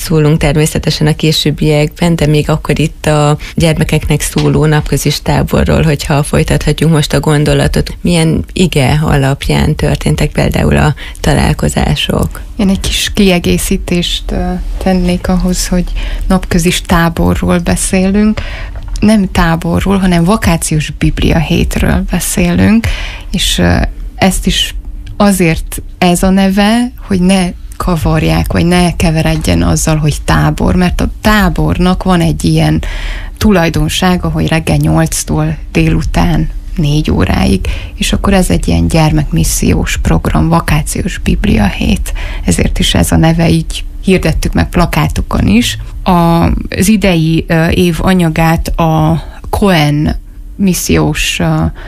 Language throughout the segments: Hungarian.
szólunk természetesen a későbbiekben, de még akkor itt a gyermekeknek szóló napközis táborról, hogyha folytathatjuk most a gondolatot. Milyen ige alapján történtek például a találkozások? Én egy kis kiegészítést tennék ahhoz, hogy napközis táborról beszélünk. Nem táborról, hanem vakációs Biblia hétről beszélünk, és ezt is azért ez a neve, hogy ne kavarják, vagy ne keveredjen azzal, hogy tábor, mert a tábornak van egy ilyen tulajdonsága, hogy reggel 8-tól délután 4 óráig, és akkor ez egy ilyen gyermekmissziós program, vakációs Biblia hét. Ezért is ez a neve, így hirdettük meg plakátokon is. Az idei év anyagát a Cohen missziós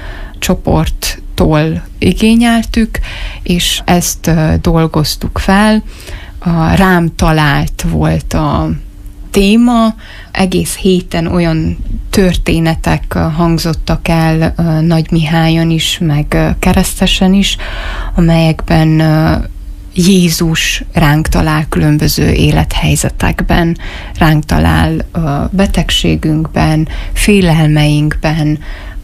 csoporttól igényeltük, és ezt dolgoztuk fel. Rám talált volt a téma, egész héten olyan történetek hangzottak el Nagy Mihályon is, meg Keresztesen is, amelyekben Jézus ránk talál különböző élethelyzetekben, ránk talál betegségünkben, félelmeinkben,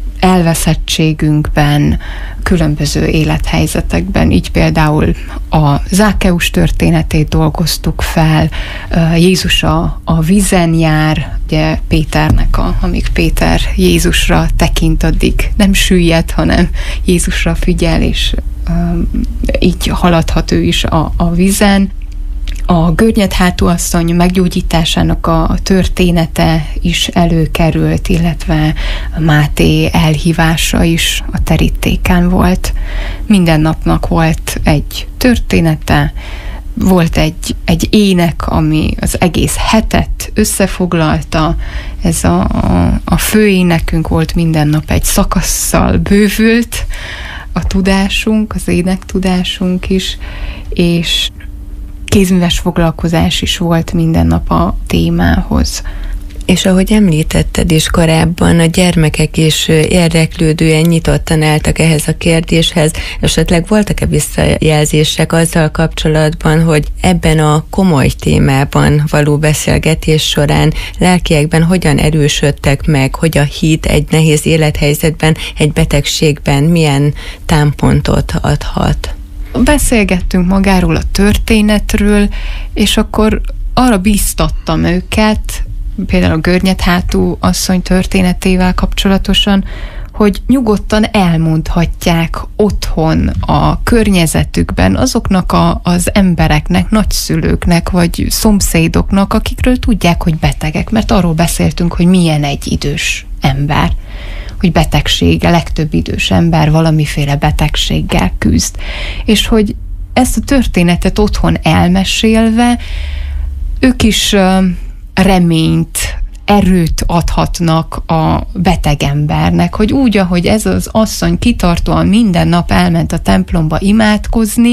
elveszettségünkben, különböző élethelyzetekben. Így például a Zákkeus történetét dolgoztuk fel, Jézus a vízen jár, ugye Péternek, amíg Péter Jézusra tekint, addig nem süllyed, hanem Jézusra figyel, és így haladhat ő is a vízen. A Görnyedhátú asszony meggyógyításának a története is előkerült, illetve Máté elhívása is a terítéken volt. Minden napnak volt egy története, volt egy ének, ami az egész hetet összefoglalta. Ez a főénekünk volt, minden nap egy szakasszal bővült a tudásunk, az énektudásunk is, és kézműves foglalkozás is volt minden nap a témához. És ahogy említetted is korábban, a gyermekek is érdeklődően nyitottan álltak ehhez a kérdéshez. Esetleg voltak-e visszajelzések azzal kapcsolatban, hogy ebben a komoly témában való beszélgetés során lelkiekben hogyan erősödtek meg, hogy a hit egy nehéz élethelyzetben, egy betegségben milyen támpontot adhat? Beszélgettünk magáról a történetről, és akkor arra bíztattam őket, például a Görnyedhátú asszony történetével kapcsolatosan, hogy nyugodtan elmondhatják otthon, a környezetükben azoknak az embereknek, nagyszülőknek, vagy szomszédoknak, akikről tudják, hogy betegek, mert arról beszéltünk, hogy milyen egy idős ember, hogy betegsége, legtöbb idős ember valamiféle betegséggel küzd. És hogy ezt a történetet otthon elmesélve, ők is reményt, erőt adhatnak a beteg embernek, hogy úgy, ahogy ez az asszony kitartóan minden nap elment a templomba imádkozni,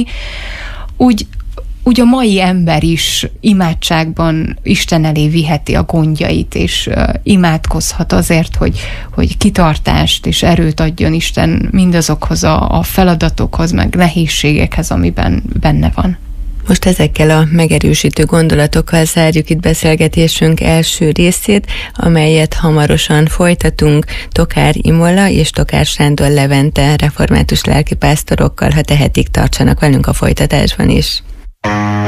úgy a mai ember is imádságban Isten elé viheti a gondjait, és imádkozhat azért, hogy kitartást és erőt adjon Isten mindazokhoz a feladatokhoz, meg nehézségekhez, amiben benne van. Most ezekkel a megerősítő gondolatokkal zárjuk itt beszélgetésünk első részét, amelyet hamarosan folytatunk Tokár Imola és Tokár Sándor Levente református lelkipásztorokkal. Ha tehetik, tartsanak velünk a folytatásban is.